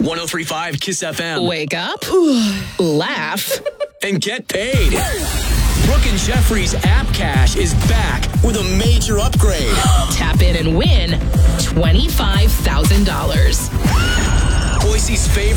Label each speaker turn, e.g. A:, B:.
A: 103.5 Kiss FM.
B: Wake up, laugh,
A: and get paid. Brooke and Jeffrey's App Cash is back with a major upgrade.
B: tap in and win $25,000.
A: Boise's favorite